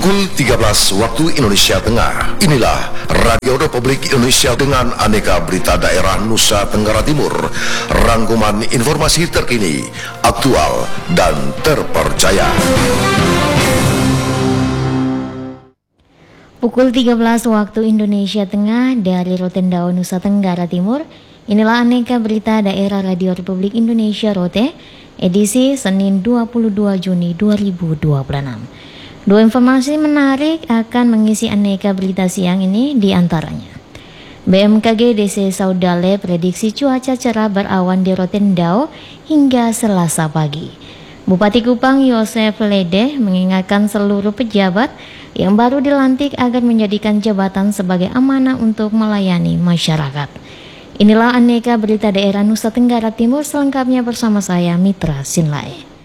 Pukul 13 waktu Indonesia Tengah. Inilah Radio Republik Indonesia dengan aneka berita daerah Nusa Tenggara Timur. Rangkuman informasi terkini, aktual, dan terpercaya. Pukul 13 waktu Indonesia Tengah dari Rotendao, Nusa Tenggara Timur. Inilah aneka berita daerah Radio Republik Indonesia Rote, edisi Senin 22 Juni 2026. Dua informasi menarik akan mengisi aneka berita siang ini diantaranya. BMKG DC Saudale prediksi cuaca cerah berawan di Rotendao hingga Selasa pagi. Bupati Kupang Yosef Lede mengingatkan seluruh pejabat yang baru dilantik agar menjadikan jabatan sebagai amanah untuk melayani masyarakat. Inilah aneka berita daerah Nusa Tenggara Timur, selengkapnya bersama saya Mitra Sinlae.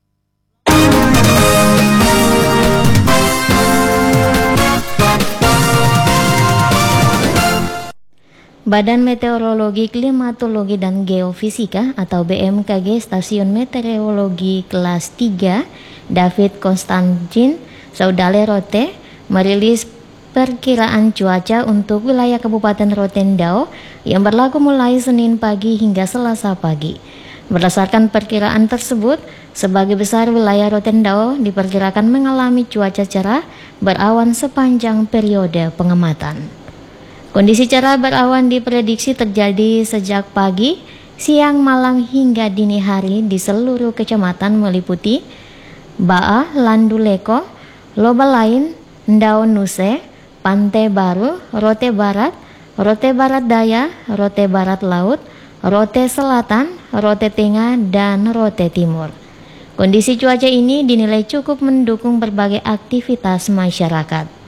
Badan Meteorologi, Klimatologi, dan Geofisika atau BMKG Stasiun Meteorologi Kelas 3 David Konstantin Saudale Rote merilis perkiraan cuaca untuk wilayah Kabupaten Rotendao yang berlaku mulai Senin pagi hingga Selasa pagi. Berdasarkan perkiraan tersebut, sebagai besar wilayah Rotendao diperkirakan mengalami cuaca cerah berawan sepanjang periode pengamatan. Kondisi cerah berawan diprediksi terjadi sejak pagi, siang, malam hingga dini hari di seluruh kecamatan meliputi Baa, Landuleko, Lobalain, Ndao Nuse, Pantai Baru, Rote Barat Daya, Rote Barat Laut, Rote Selatan, Rote Tengah, dan Rote Timur. Kondisi cuaca ini dinilai cukup mendukung berbagai aktivitas masyarakat.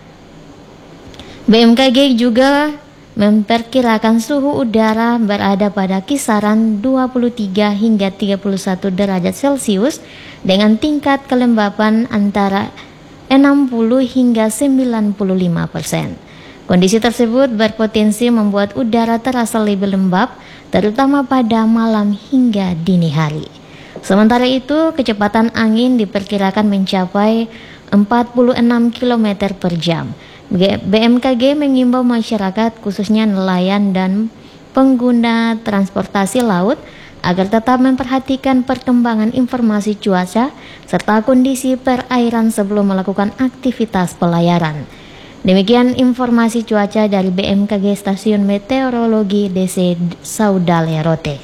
BMKG juga memperkirakan suhu udara berada pada kisaran 23 hingga 31 derajat Celcius dengan tingkat kelembapan antara 60 hingga 95%. Kondisi tersebut berpotensi membuat udara terasa lebih lembab, terutama pada malam hingga dini hari. Sementara itu, kecepatan angin diperkirakan mencapai 46 km per jam. BMKG mengimbau masyarakat, khususnya nelayan dan pengguna transportasi laut, agar tetap memperhatikan perkembangan informasi cuaca serta kondisi perairan sebelum melakukan aktivitas pelayaran. Demikian informasi cuaca dari BMKG Stasiun Meteorologi DC Saudale Rote.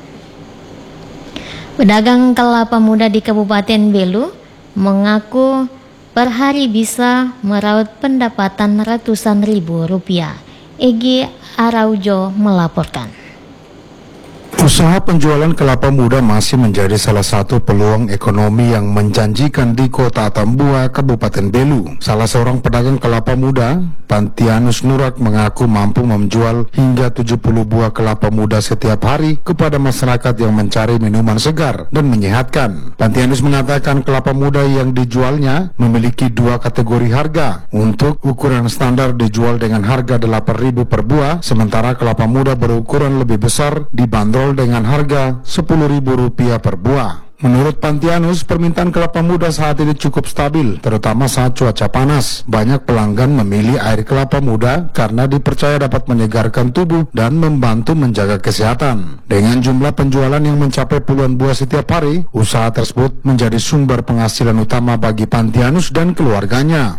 Pedagang kelapa muda di Kabupaten Belu mengaku per hari bisa meraup pendapatan ratusan ribu rupiah. Egi Araujo melaporkan. Usaha penjualan kelapa muda masih menjadi salah satu peluang ekonomi yang menjanjikan di Kota Atambua, Kabupaten Belu. Salah seorang pedagang kelapa muda, Pantianus Nurak, mengaku mampu menjual hingga 70 buah kelapa muda setiap hari kepada masyarakat yang mencari minuman segar dan menyehatkan. Pantianus mengatakan kelapa muda yang dijualnya memiliki dua kategori harga. Untuk ukuran standar dijual dengan harga 8.000 per buah, sementara kelapa muda berukuran lebih besar dibanderol dengan harga Rp10.000 per buah. Menurut Pantianus, permintaan kelapa muda saat ini cukup stabil, terutama saat cuaca panas. Banyak pelanggan memilih air kelapa muda karena dipercaya dapat menyegarkan tubuh dan membantu menjaga kesehatan. Dengan jumlah penjualan yang mencapai puluhan buah setiap hari, usaha tersebut menjadi sumber penghasilan utama bagi Pantianus dan keluarganya.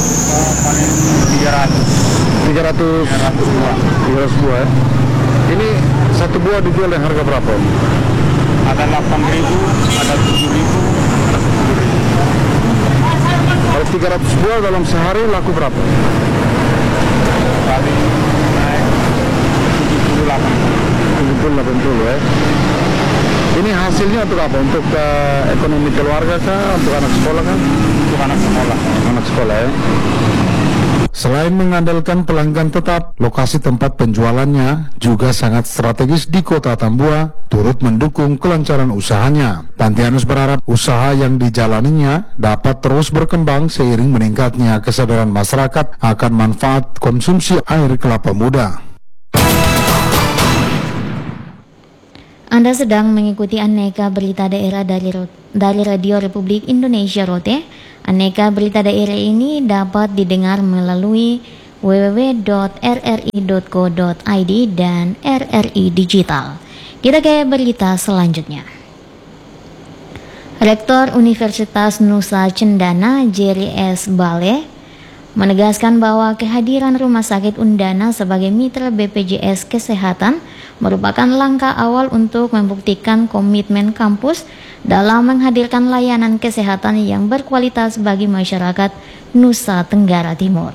300 buah ya? Ini satu buah dijual dengan harga berapa? Ada 8.000, ada 7.000, ada 10.000. Kalau 300 buah dalam sehari laku berapa? Kali naik 70-80 ya. Ini hasilnya untuk apa? Untuk ekonomi keluarga kah? Untuk anak sekolah kah? Untuk anak sekolah. Anak sekolah ya. Selain mengandalkan pelanggan tetap, lokasi tempat penjualannya juga sangat strategis di Kota Atambua, turut mendukung kelancaran usahanya. Pantianus berharap usaha yang dijalaninya dapat terus berkembang seiring meningkatnya kesadaran masyarakat akan manfaat konsumsi air kelapa muda. Anda sedang mengikuti aneka berita daerah dari Radio Republik Indonesia Rote. Aneka berita daerah ini dapat didengar melalui www.rri.co.id dan RRI Digital. Kita ke berita selanjutnya. Rektor Universitas Nusa Cendana, Jerry S. Bale, menegaskan bahwa kehadiran Rumah Sakit Undana sebagai mitra BPJS Kesehatan merupakan langkah awal untuk membuktikan komitmen kampus dalam menghadirkan layanan kesehatan yang berkualitas bagi masyarakat Nusa Tenggara Timur.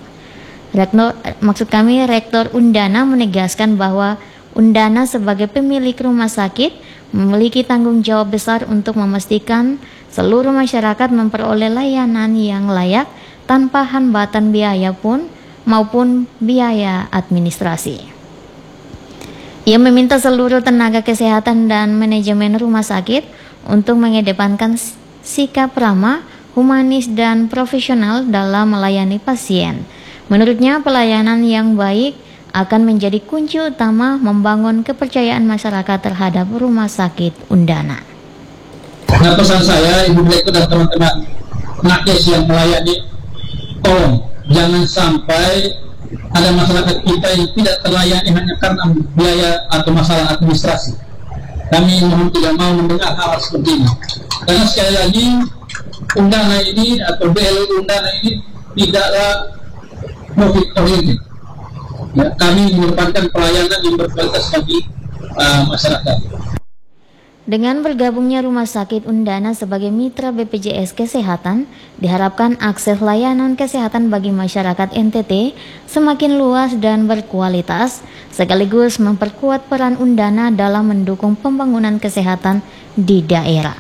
Rektor Undana menegaskan bahwa Undana sebagai pemilik rumah sakit memiliki tanggung jawab besar untuk memastikan seluruh masyarakat memperoleh layanan yang layak tanpa hambatan biaya maupun biaya administrasi. Ia meminta seluruh tenaga kesehatan dan manajemen rumah sakit untuk mengedepankan sikap ramah, humanis, dan profesional dalam melayani pasien. Menurutnya, pelayanan yang baik akan menjadi kunci utama membangun kepercayaan masyarakat terhadap Rumah Sakit Undana. Nah, pesan saya, Ibu Direktur dan teman-teman nakes yang melayani, tolong jangan sampai ada masyarakat kita yang tidak terlayani hanya karena biaya atau masalah administrasi. Kami mohon tidak mau mendengar hal seperti ini. Karena sekali lagi Undana ini atau BLU Undana ini tidaklah profit oriented. Ya, kami merupakan pelayanan yang berkualitas bagi masyarakat. Dengan bergabungnya Rumah Sakit Undana sebagai mitra BPJS Kesehatan, diharapkan akses layanan kesehatan bagi masyarakat NTT semakin luas dan berkualitas, sekaligus memperkuat peran Undana dalam mendukung pembangunan kesehatan di daerah.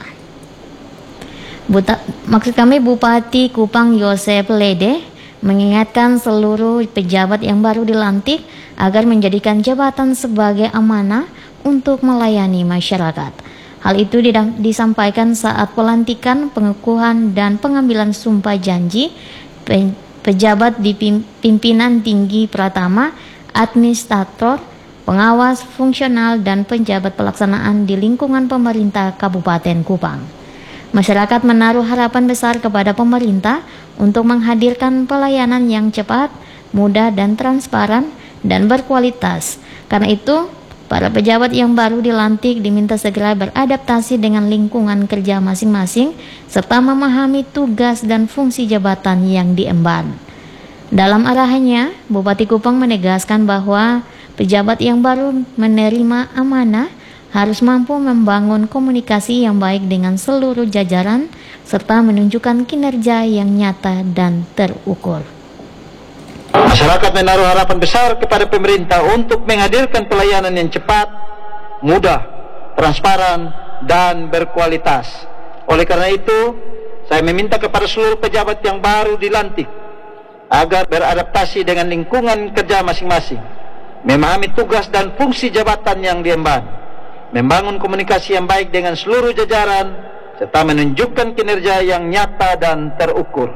Bupati Kupang Yosef Lede mengingatkan seluruh pejabat yang baru dilantik agar menjadikan jabatan sebagai amanah untuk melayani masyarakat. Hal itu disampaikan saat pelantikan, pengukuhan, dan pengambilan sumpah janji pejabat di pimpinan tinggi Pratama, administrator, pengawas, fungsional, dan pejabat pelaksanaan di lingkungan pemerintah Kabupaten Kupang. Masyarakat menaruh harapan besar kepada pemerintah untuk menghadirkan pelayanan yang cepat, mudah, dan transparan, dan berkualitas. Karena itu, para pejabat yang baru dilantik diminta segera beradaptasi dengan lingkungan kerja masing-masing serta memahami tugas dan fungsi jabatan yang diemban. Dalam arahannya, Bupati Kupang menegaskan bahwa pejabat yang baru menerima amanah harus mampu membangun komunikasi yang baik dengan seluruh jajaran serta menunjukkan kinerja yang nyata dan terukur. Masyarakat menaruh harapan besar kepada pemerintah untuk menghadirkan pelayanan yang cepat, mudah, transparan, dan berkualitas. Oleh karena itu, saya meminta kepada seluruh pejabat yang baru dilantik agar beradaptasi dengan lingkungan kerja masing-masing, memahami tugas dan fungsi jabatan yang diemban, membangun komunikasi yang baik dengan seluruh jajaran, serta menunjukkan kinerja yang nyata dan terukur.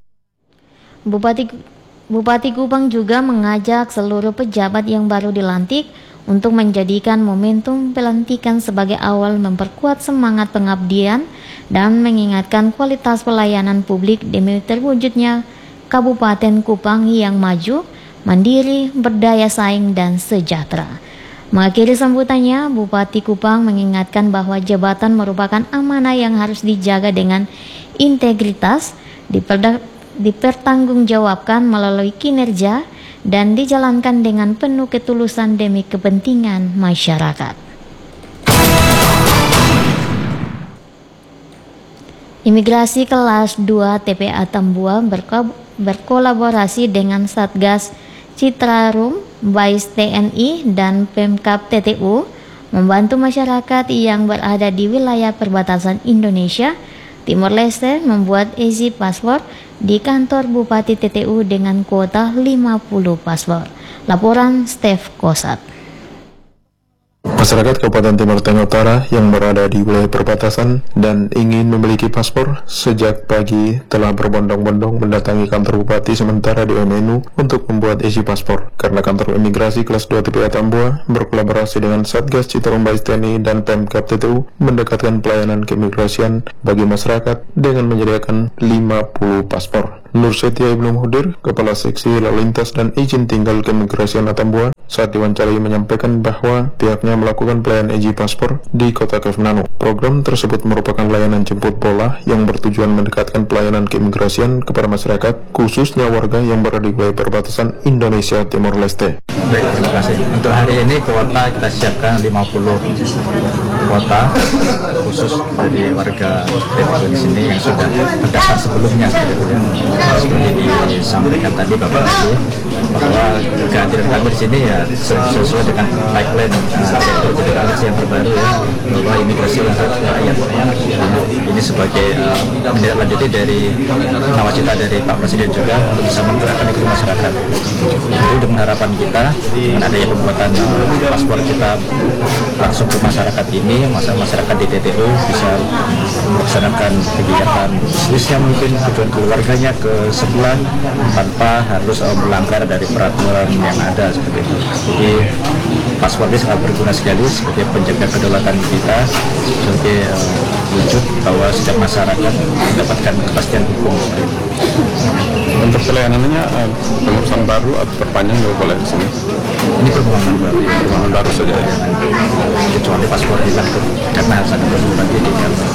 Bupati Kupang juga mengajak seluruh pejabat yang baru dilantik untuk menjadikan momentum pelantikan sebagai awal memperkuat semangat pengabdian dan mengingatkan kualitas pelayanan publik demi terwujudnya Kabupaten Kupang yang maju, mandiri, berdaya saing, dan sejahtera. Mengakhiri sambutannya, Bupati Kupang mengingatkan bahwa jabatan merupakan amanah yang harus dijaga dengan integritas, dipertanggungjawabkan melalui kinerja dan dijalankan dengan penuh ketulusan demi kepentingan masyarakat. Imigrasi kelas 2 TPA Tambua berkolaborasi dengan Satgas Citrarum, BAIS TNI, dan Pemkab TTU membantu masyarakat yang berada di wilayah perbatasan Indonesia Timor Leste membuat easy password di kantor Bupati TTU dengan kuota 50 password. Laporan Steph Kosat. Masyarakat Kabupaten Timur Tengah Utara yang berada di wilayah perbatasan dan ingin memiliki paspor sejak pagi telah berbondong-bondong mendatangi kantor Bupati sementara di Wamenu untuk membuat isi paspor. Karena kantor imigrasi kelas 2 TPA Tambua berkolaborasi dengan Satgas Citarum Bais TNI dan Pemkab TTU mendekatkan pelayanan keimigrasian bagi masyarakat dengan menyediakan 50 paspor. Nur Setia Ibnu Muhdir, Kepala Seksi Lalu Lintas dan Izin Tinggal Keimigrasian Atambua, saat diwawancarai menyampaikan bahwa pihaknya melakukan pelayanan izin paspor di Kota Kefnano. Program tersebut merupakan layanan jemput bola yang bertujuan mendekatkan pelayanan keimigrasian kepada masyarakat, khususnya warga yang berada di wilayah perbatasan Indonesia Timor Leste. Baik, terima kasih. Untuk hari ini kuota kita siapkan 50 kuota khusus dari warga di sini yang sudah terdaftar sebelumnya. Seperti disampaikan tadi Bapak Menteri, bahwa kehadiran kami di sini ya sesuai dengan pipeline sektor demokrasi yang terbaru ya, bahwa imigrasi rakyat ini sebagai menindaklanjuti dari nawacita dari Pak Presiden juga untuk bisa menggerakkan ekonomi masyarakat. Jadi dengan harapan kita dengan adanya pembuatan paspor kita langsung ke masyarakat ini, masyarakat di TTU bisa melaksanakan kegiatan bisnisnya mungkin tujuan keluarganya ke sebelah tanpa harus melanggar dari peraturan yang ada seperti itu. Jadi paspor ini sangat berguna sekali sebagai penjaga kedaulatan kita, sebagai wujud bahwa setiap masyarakat mendapatkan kepastian hukum. Untuk pelayanannya pengurusan baru atau perpanjang juga boleh di sini. Ini permohonan baru, Permohonan baru saja ya. Kecuali paspor hilang karena harus ada permohonan ini.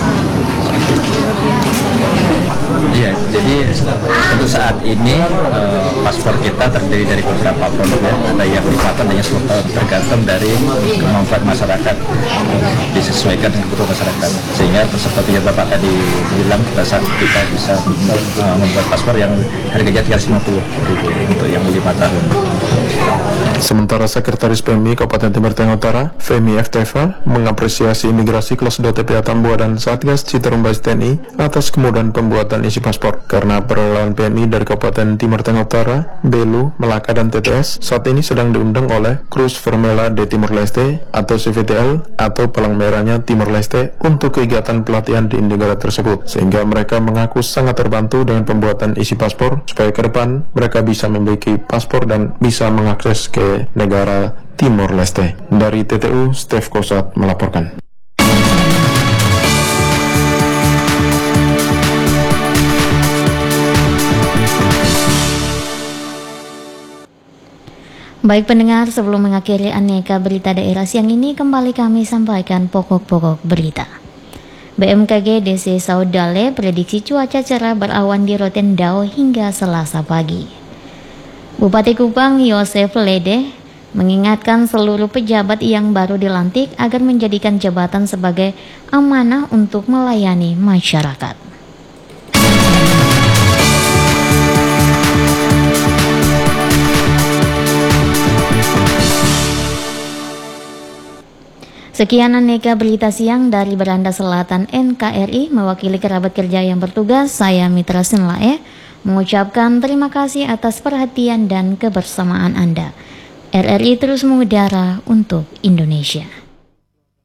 Iya, jadi untuk saat ini paspor kita terdiri dari beberapa produk ya. Ada yang privatan dan yang tergantung dari kemampuan masyarakat, disesuaikan dengan kebutuhan masyarakat. Sehingga seperti yang Bapak tadi bilang, kita bisa membuat paspor yang harganya 350.000 untuk yang 5 tahun. Sementara Sekretaris PMI Kabupaten Timur Tengah Utara, Femi Fteva, mengapresiasi imigrasi kelas 2 TPA Tambua dan Satgas Citarum Bais TNI atas kemudahan pembuatan isi paspor. Karena perlawanan PMI dari Kabupaten Timur Tengah Utara, Belu, Melaka, dan TTS saat ini sedang diundang oleh Cruz Vermella de Timor Leste atau CVTL atau Palang Merahnya Timor Leste untuk kegiatan pelatihan di negara tersebut. Sehingga mereka mengaku sangat terbantu dengan pembuatan isi paspor supaya ke depan mereka bisa memiliki paspor dan bisa mengakses ke negara Timor Leste. Dari TTU, Steve Kosat melaporkan. Baik pendengar, sebelum mengakhiri aneka berita daerah siang ini, kembali kami sampaikan pokok-pokok berita. BMKG DC Saudale prediksi cuaca cerah berawan di Rotendao hingga Selasa pagi. Bupati Kupang Yosef Lede mengingatkan seluruh pejabat yang baru dilantik agar menjadikan jabatan sebagai amanah untuk melayani masyarakat. Sekian aneka berita siang dari Beranda Selatan NKRI, mewakili kerabat kerja yang bertugas, saya Mitra Sinlae mengucapkan terima kasih atas perhatian dan kebersamaan Anda. RRI terus mengudara untuk Indonesia.